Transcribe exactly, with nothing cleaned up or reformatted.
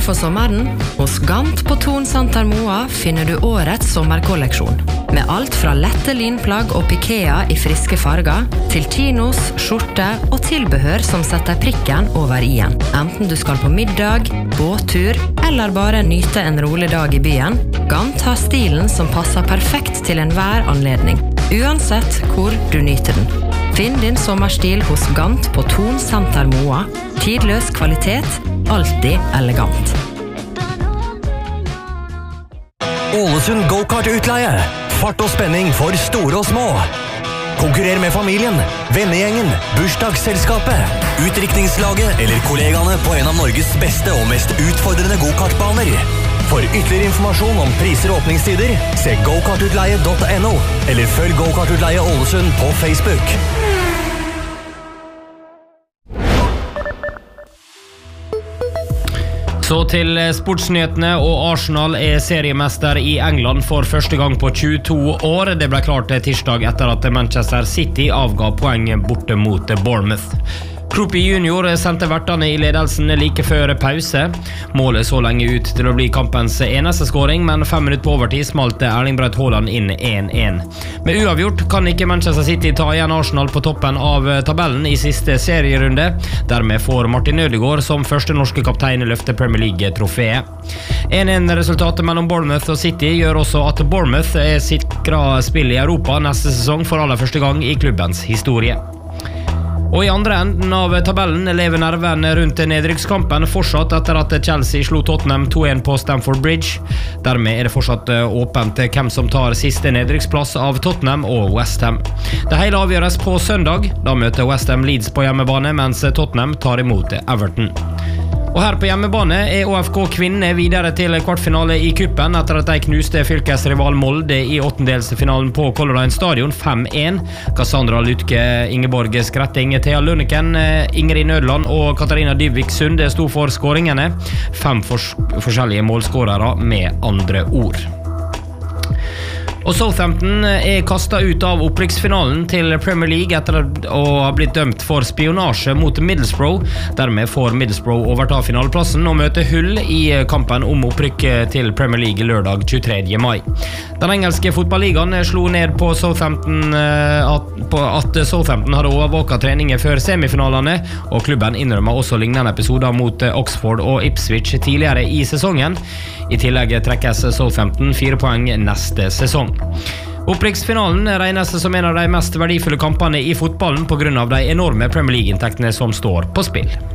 for sommeren? Hos Gant på Thon Santer Moa finner du årets sommerkolleksjon. Med alt fra lette linplagg og pikea i friske farger, til chinos, skjorte og tilbehør som setter prikken over i-en. Enten du skal på middag, båttur, eller bare nyte en rolig dag i byen, Gant har stilen som passer perfekt til enhver anledning, uansett hvor du nyter den. Finn din sommerstil hos Gant på Thon Santer Moa. Tidløs kvalitet, alltid elegant. Ålesund Go-Kart-utleie. Fart og spenning for store og små. Konkurrer med familien, vennegjengen, bursdagsselskapet, utdrikningslaget eller kollegaene på en av Norges beste og mest utfordrende go-kartbaner. For ytterligere informasjon om priser og åpningstider, se go kart utleie punktum no eller følg Go-Kart-utleie Ålesund på Facebook. Så til sportsnyhetene, og Arsenal er seriemester i England for første gang på tjueto år. Det ble klart tirsdag etter at Manchester City avga poeng borte mot Bournemouth. Krupi junior sendte vertene i ledelsen like før pause. Målet så lenge ut til å bli kampens eneste scoring, men fem minutter på overtid smalte Erling Braut Haaland inn én én. Med uavgjort kan ikke Manchester City ta igjen Arsenal på toppen av tabellen i siste serierunde. Dermed får Martin Ødegaard som første norske kaptein løfte Premier League-trofeet. én én-resultatet mellom Bournemouth og City gjør også at Bournemouth er sikret spill i Europa neste sesong for aller første gang i klubbens historie. Og i andre enden av tabellen lever nerven rundt nedrykkskampen fortsatt etter at Chelsea slo Tottenham to én på Stamford Bridge. Dermed er det fortsatt åpent hvem som tar siste nedrykksplass av Tottenham og West Ham. Det hele avgjøres på søndag. Da møter West Ham Leeds på hjemmebane, mens Tottenham tar imot Everton. Og her på hjemmebane er Å F K kvinner videre til kvartfinale i kuppen etter at de knuste fylkesrival Molde i åttendelsfinalen på Color Line Stadion fem én. Cassandra Lutke, Ingeborg Skretting, Thea Lønneken, Ingrid Nødland og Katarina Dyvik Sunde sto for skåringene. Fem fors forskjellige målskårere med andre ord. Og Southampton er kastet ut av opprykksfinalen til Premier League etter å ha blitt dømt for spionasje mot Middlesbrough. Dermed får Middlesbrough overta finaleplassen og møte Hull i kampen om opprykk til Premier League lørdag tjuetredje mai. Den engelske fotballigaen slo ned på Southampton at, på at Southampton hadde overvåket treninger før semifinalene, og klubben innrømmer også lignende episoder mot Oxford og Ipswich tidligere i sesongen. I tillegg trekkes Southampton fire poeng neste sesong. Opprykksfinalen regnes som en av de mest verdifulle kampene i fotballen på grunn av de enorme Premier League-inntektene som står på spill.